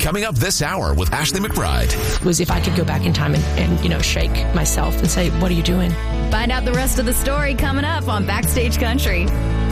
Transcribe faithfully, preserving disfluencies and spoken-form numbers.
coming up this hour with Ashley McBride. Was if I could go back in time and, and, you know, shake myself and say, what are you doing? Find out the rest of the story coming up on Backstage Country.